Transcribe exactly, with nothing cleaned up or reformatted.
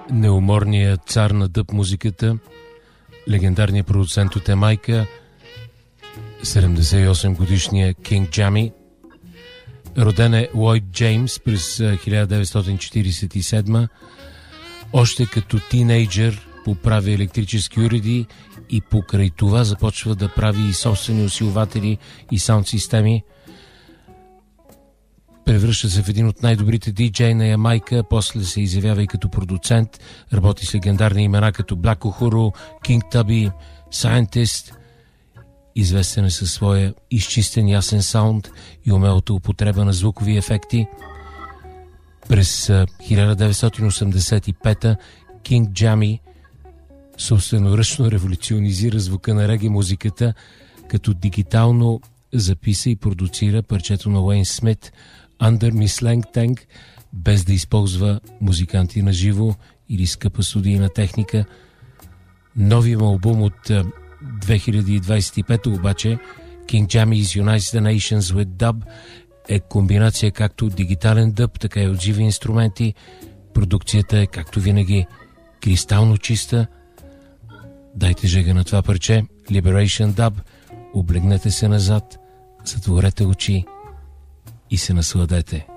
неуморният цар на дъб музиката, легендарният продуцент от Ямайка, седемдесет и осем годишния Кинг Джами. Роден е Лойд Джеймс през хиляда деветстотин четиридесет и седма. Още като тинейджър поправи електрически уреди и покрай това започва да прави и собствени усилватели и саунд системи. Превръща се в един от най-добрите диджеи на Ямайка, после се изявява и като продуцент, работи с легендарни имена като Black Uhuru, King Tubby, Scientist. Известен е със своя изчистен ясен саунд и умелата употреба на звукови ефекти. През хиляда деветстотин осемдесет и пета Кинг Джами собственоръчно революционизира звука на реге музиката, като дигитално записа и продуцира парчето на Уейн Смит Under Me Slang Tank, без да използва музиканти на живо или скъпа студийна техника. Новият му албум от две хиляди двадесет и пета обаче, King Jammy's Unites the Nations with Dub, е комбинация както от дигитален дъб, така и от живи инструменти. Продукцията е, както винаги, кристално чиста. Дайте жега на това парче, Liberation Dub, облегнете се назад, затворете очи и се насладете.